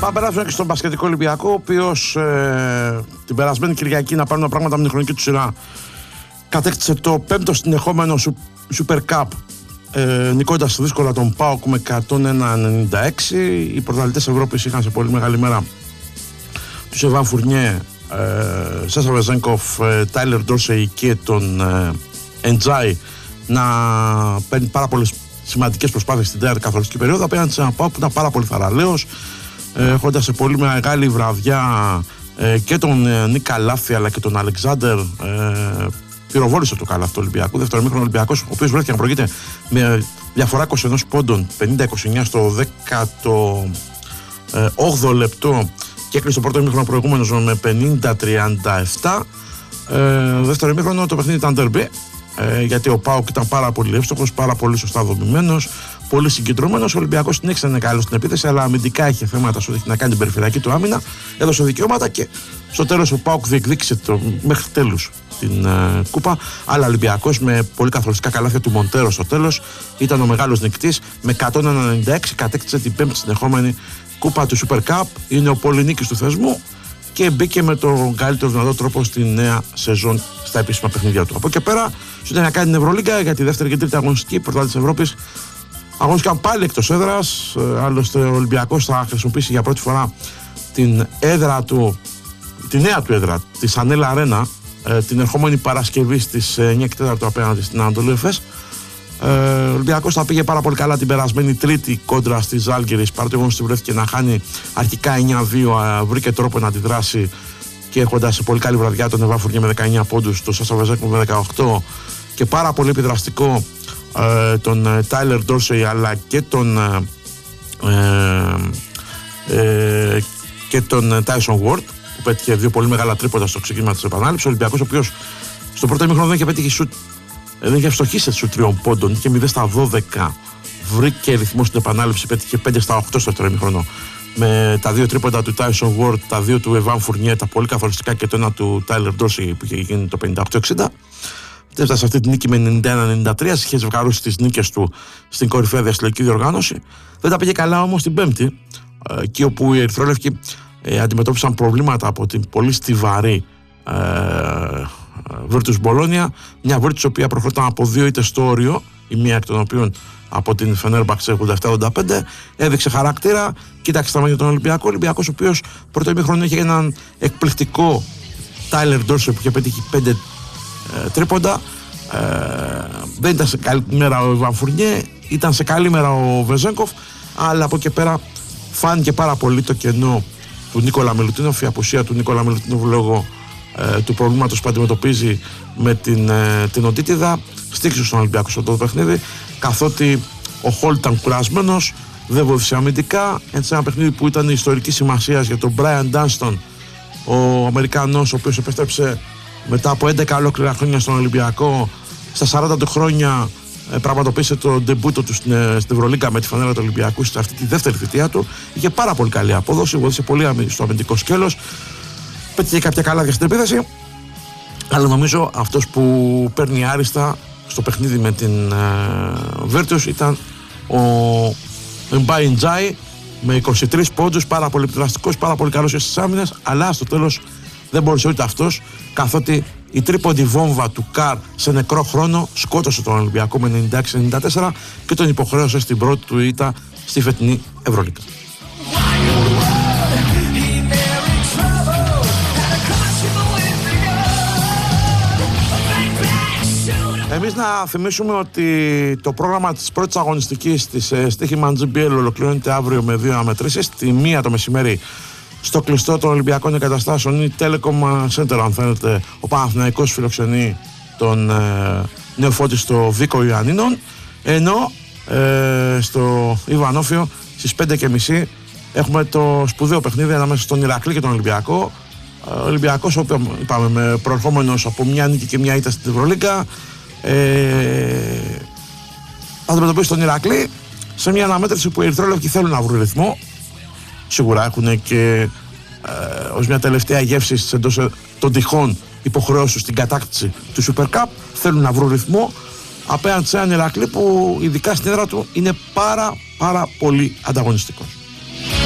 Θα περάσουμε και στον μπασκετικό Ολυμπιακό, ο οποίος την περασμένη Κυριακή, να πάρουν τα πράγματα με την χρονική του σειρά, κατέκτησε το 5ο συνεχόμενο Super Cup, νικώντας δύσκολα τον ΠΑΟΚ με 101-96. Οι πρωταθλητές Ευρώπης είχαν σε πολύ μεγάλη μέρα τους Εβάν Φουρνιέ, Σάσα Βεζένκοφ, Τάιλερ Ντόρσεϊ και τον Εντζάι να παίρνει πάρα πολλές σημαντικές προσπάθειες στην τέταρτη καθοριστική περίοδο απέναντι σε έναν ΠΑΟΚ που ήταν πάρα πολύ θαραλέος, έχοντας σε πολύ μεγάλη βραδιά και τον Νίκα Λάφη αλλά και τον Αλεξάνδερ. Πυροβόλησε το καλάθι του Ολυμπιακού. Δεύτερο ημίχρονο Ολυμπιακός, ο οποίος βρέθηκε να προηγείται με διαφορά 21 πόντων, 50-29 στο 18ο λεπτό, και έκλεισε το πρώτο ημίχρονο προηγούμενος με 50-37. Δεύτερο ημίχρονο το παιχνίδι ήταν τερμπέ, γιατί ο ΠΑΟΚ ήταν πάρα πολύ εύστοχος, πάρα πολύ σωστά δομημένος, πολύ συγκεντρωμένος. Ο Ολυμπιακός συνέχισε να είναι καλός στην επίθεση, αλλά αμυντικά είχε θέματα στο να κάνει την περιφερειακή του άμυνα, έδωσε δικαιώματα και στο τέλος ο ΠΑΟΚ διεκδίκησε μέχρι τέλους την κούπα. Αλλά ο Ολυμπιακός με πολύ καθοριστικά καλάθια του Μοντέρο στο τέλος ήταν ο μεγάλος νικητής. Με 196 κατέκτησε την 5η συνεχόμενη κούπα του Super Cup, είναι ο πολυνίκης του θεσμού και μπήκε με τον καλύτερο δυνατό τρόπο στη νέα σεζόν στα επίσημα παιχνίδια του. Από εκεί πέρα, σου ήταν να κάνει την Ευρωλίγκα για τη δεύτερη και τρίτη αγωνιστική, πρωτάθλημα της Ευρώπης. Αγωνιστήκαν πάλι εκτός έδρας. Άλλωστε, ο Ολυμπιακός θα χρησιμοποιήσει για πρώτη φορά την έδρα του, τη νέα του έδρα, τη Σανέλα Αρένα, την ερχόμενη Παρασκευή στις 9 και 4 απέναντι στην Ανατολή Εφές. Ο Ολυμπιακός θα πήγε πάρα πολύ καλά την περασμένη Τρίτη κόντρα στη Ζάλγκιρις, παρότι όμως τη βρέθηκε να χάνει αρχικά 9-2, βρήκε τρόπο να αντιδράσει και έχοντας σε πολύ καλή βραδιά τον Εβάν Φουρνιέ με 19 πόντους, τον Σάσα Βεζένκοφ με 18 και πάρα πολύ επιδραστικό τον Τάιλερ Ντόρσεϊ αλλά και τον Τάισον Γουόρντ, που πέτυχε δύο πολύ μεγάλα τρίποντα στο ξεκίνημα της επανάληψης. Ο Ολυμπιακός, ο οποίος στο πρώτο ημίχρονο δεν είχε πετύχει σουτ, δεν είχε ευστοχήσει στους 3 πόντων, είχε 0-12, βρήκε ρυθμό στην επανάληψη, πέτυχε 5-8 στο δεύτερο ημίχρονο. Με τα 2 τρίποντα του Τάισον Γουόρντ, τα 2 του Εβάν Φουρνιέ, τα πολύ καθοριστικά, και το ένα του Τάιλερ Ντόρσεϊ που είχε γίνει το 58-60. Έφτασε αυτή τη νίκη με 91-93, είχε ζευγαρώσει τις νίκες του στην κορυφαία διαστηλική διοργάνωση. Δεν τα πήγε καλά όμως την Πέμπτη, εκεί όπου οι ερυθρόλευκοι αντιμετώπισαν προβλήματα από την πολύ στιβαρή Virtus Bologna, μια Virtus η οποία προχωρόταν από 2 ήττες στο όριο, η μία εκ των οποίων από την Φενέρμπαξε 87-85, έδειξε χαρακτήρα, κοίταξε τα μάτια των Ολυμπιακών. Ο Ολυμπιακός, ο οποίος πρώτο ημίχρονο είχε έναν εκπληκτικό Τάιλερ Ντόρσεϊ που είχε πετύχει 5 τρίποντα. Δεν ήταν σε καλή μέρα ο Εβάν Φουρνιέ, ήταν σε καλή μέρα ο Βεζένκοφ, αλλά από εκεί πέρα φάνηκε πάρα πολύ το κενό του Νίκολα Μιλουτίνοφ, η απουσία του Νίκολα Μιλουτίνοφ λόγω του προβλήματος που αντιμετωπίζει με την οντίτιδα. Στήχησε στον Ολυμπιακό στο το παιχνίδι, καθότι ο Χολ ήταν κουρασμένος, δεν βοήθησε αμυντικά. Έτσι, ένα παιχνίδι που ήταν ιστορική σημασία για τον Μπράιαν Ντάνστον, ο Αμερικανός, ο οποίος επέστρεψε μετά από 11 ολόκληρα χρόνια στον Ολυμπιακό. Στα 40 του χρόνια πραγματοποίησε το ντεμπούτο του στην Ευρωλίγκα με τη φανέλα του Ολυμπιακού σε αυτή τη δεύτερη θητεία του. Είχε πάρα πολύ καλή απόδοση, βοήθησε πολύ στο αμυντικό σκέλος, πέτυχε κάποια καλάδια στην επίθεση. Αλλά νομίζω αυτός που παίρνει άριστα στο παιχνίδι με την Virtus ήταν ο Μμπάι Ντζάι με 23 πόντους, πάρα πολύ επιδραστικός, πάρα πολύ καλός στις άμυνες, αλλά στο τέλος δεν μπορούσε ούτε αυτός, καθότι η τρίποντη βόμβα του Καρ σε νεκρό χρόνο σκότωσε τον Ολυμπιακό με 96-94 και τον υποχρέωσε στην πρώτη του ήττα στη φετινή Ευρωλίγκα. Εμείς να θυμίσουμε ότι το πρόγραμμα της πρώτης αγωνιστικής της στοίχημα GBL ολοκληρώνεται αύριο με 2 αναμετρήσεις. Τη 1 το μεσημέρι στο κλειστό των Ολυμπιακών Εγκαταστάσεων ή Telecom Center, αν θέλετε, ο Παναθηναϊκός φιλοξενεί τον νεοφώτιστο Βίκο Ιωαννίνων, ενώ στο Ιβανόφιο στις 5:30 έχουμε το σπουδαίο παιχνίδι ανάμεσα στον Ηρακλή και τον Ολυμπιακό. Ο Ολυμπιακός, είπαμε, με προερχόμενος από μια νίκη και μια ήττα στην Ευρωλίγκα, θα αντιμετωπίσει τον Ηρακλή σε μια αναμέτρηση που οι ερυθρόλευκοι θέλουν να βρουν ρυθμό. Σίγουρα έχουν και ως μια τελευταία γεύση εντός των τυχών υποχρεώσεων στην κατάκτηση του Super Cup. Θέλουν να βρουν ρυθμό απέναντι σε έναν Ηρακλή που ειδικά στην έδρα του είναι πάρα πολύ ανταγωνιστικός.